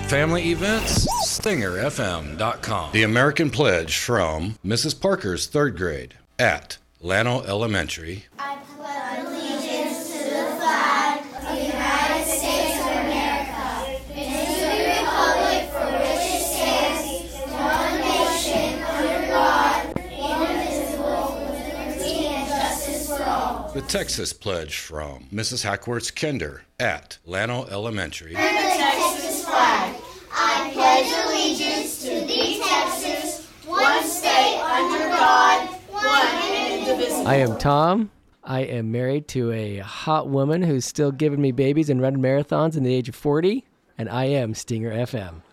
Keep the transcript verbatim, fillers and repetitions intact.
Family events, stinger f m dot com. The American Pledge from Missus Parker's third grade at Llano Elementary. I pledge allegiance to the flag of the United States of America and to the republic for which it stands, one nation, under God, indivisible, with liberty and justice for all. The Texas Pledge from Missus Hackworth's Kinder at Llano Elementary. And the Texas flag. I pledge allegiance to thee, Texas, one state under God, one and indivisible. I am Tom. I am married to a hot woman who's still giving me babies and running marathons in the age of forty, and I am Stinger F M.